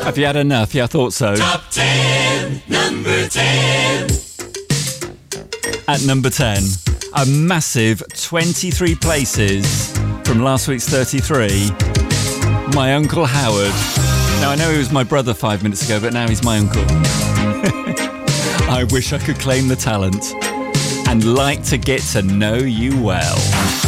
Have you had enough? Yeah, I thought so. Top 10, number 10. At number 10, a massive 23 places from last week's 33, My Uncle Howard. Now, I know he was my brother 5 minutes ago, but now he's my uncle. I wish I could claim the talent and like to get to know you well.